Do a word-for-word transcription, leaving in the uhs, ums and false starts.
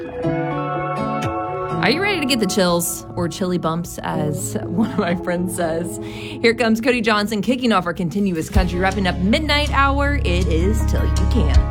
Are you ready to get the chills, or chilly bumps, as one of my friends says? Here comes Cody Johnson kicking off our continuous country, wrapping up midnight hour. It is Till You Can.